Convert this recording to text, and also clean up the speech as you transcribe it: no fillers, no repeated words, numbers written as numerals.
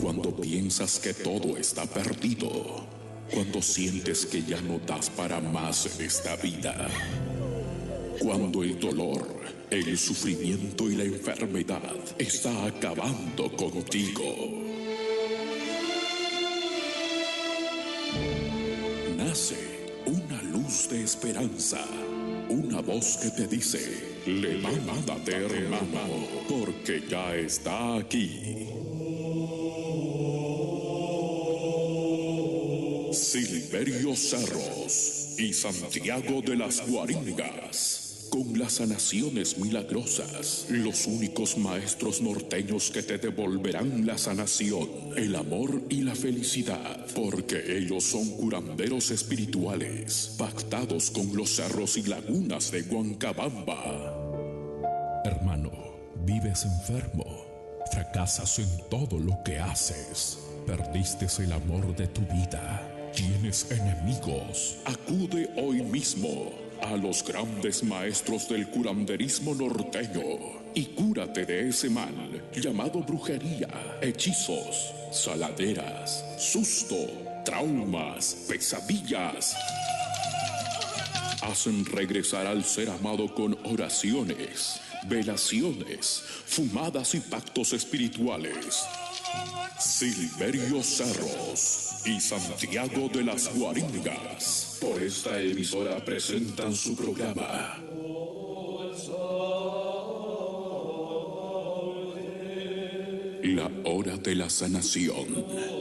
Cuando piensas que todo está perdido. Cuando sientes que ya no das para más en esta vida. Cuando el dolor, el sufrimiento y la enfermedad está acabando contigo. Nace una luz de esperanza. Una voz que te dice: levántate, hermano, porque ya está aquí. Silverio Cerros y Santiago de las Guaringas, con las sanaciones milagrosas, los únicos maestros norteños que te devolverán la sanación, el amor y la felicidad, porque ellos son curanderos espirituales, pactados con los cerros y lagunas de Huancabamba. Hermano, vives enfermo, fracasas en todo lo que haces, perdiste el amor de tu vida. ¿Tienes enemigos? Acude hoy mismo a los grandes maestros del curanderismo norteño y cúrate de ese mal llamado brujería, hechizos, saladeras, susto, traumas, pesadillas. Hacen regresar al ser amado con oraciones, velaciones, fumadas y pactos espirituales. Silverio Cerros y Santiago de las Guaringas, por esta emisora presentan su programa La Hora de la Sanación.